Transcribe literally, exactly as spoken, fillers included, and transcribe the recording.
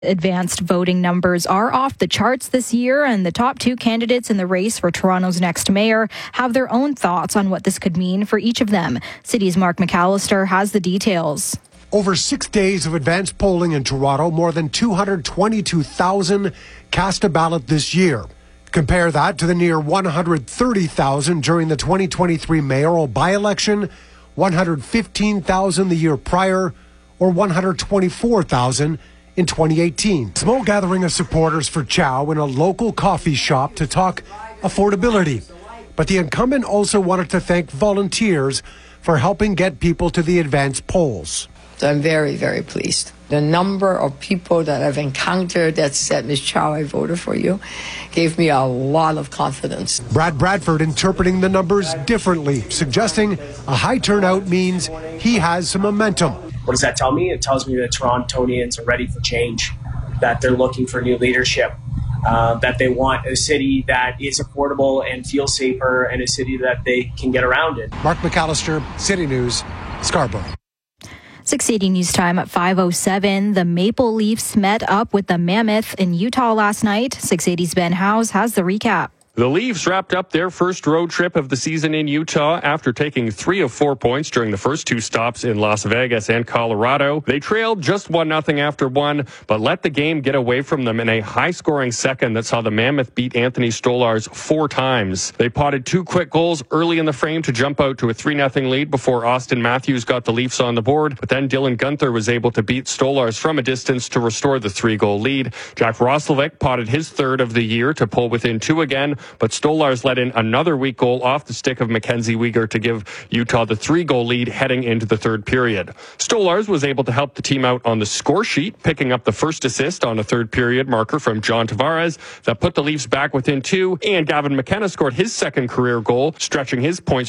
Advanced voting numbers are off the charts this year, and the top two candidates in the race for Toronto's next mayor have their own thoughts on what this could mean for each of them. City's Mark McAllister has the details. Over six days of advanced polling in Toronto, more than two hundred twenty-two thousand cast a ballot this year. Compare that to the near one hundred thirty thousand during the twenty twenty-three mayoral by-election, one hundred fifteen thousand the year prior, or one hundred twenty-four thousand in twenty eighteen. Small gathering of supporters for Chow in a local coffee shop to talk affordability. But the incumbent also wanted to thank volunteers for helping get people to the advanced polls. So I'm very, very pleased. The number of people that I've encountered that said, Miz Chow, I voted for you, gave me a lot of confidence. Brad Bradford interpreting the numbers differently, suggesting a high turnout means he has some momentum. What does that tell me? It tells me that Torontonians are ready for change, that they're looking for new leadership, uh, that they want a city that is affordable and feels safer, and a city that they can get around in. Mark McAllister, City News, Scarborough. six eighty News Time at five oh seven. The Maple Leafs met up with the Mammoth in Utah last night. six eighty's Ben Howes has the recap. The Leafs wrapped up their first road trip of the season in Utah after taking three of four points during the first two stops in Las Vegas and Colorado. They trailed just one nothing after one, but let the game get away from them in a high-scoring second that saw the Mammoth beat Anthony Stolarz four times. They potted two quick goals early in the frame to jump out to a three nothing lead before Austin Matthews got the Leafs on the board, but then Dylan Guenther was able to beat Stolarz from a distance to restore the three-goal lead. Jack Roslovic potted his third of the year to pull within two again, but Stolarz let in another weak goal off the stick of Mackenzie Weegar to give Utah the three-goal lead heading into the third period. Stolarz was able to help the team out on the score sheet, picking up the first assist on a third period marker from John Tavares that put the Leafs back within two, and Gavin McKenna scored his second career goal, stretching his points